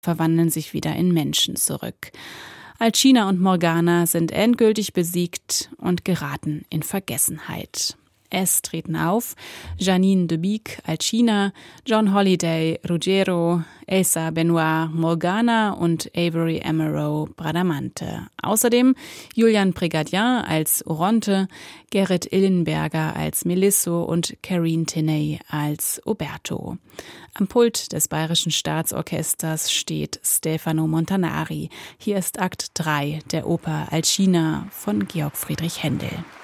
verwandeln sich wieder in Menschen zurück. Alcina und Morgana sind endgültig besiegt und geraten in Vergessenheit. Es treten auf Janine de Beek, Alcina, John Holliday, Ruggiero, Elsa Benoit, Morgana und Avery Amaro, Bradamante. Außerdem Julian Prégardien als Oronte, Gerrit Illenberger als Melisso und Karine Tenney als Oberto. Am Pult des Bayerischen Staatsorchesters steht Stefano Montanari. Hier ist Akt 3 der Oper Alcina von Georg Friedrich Händel.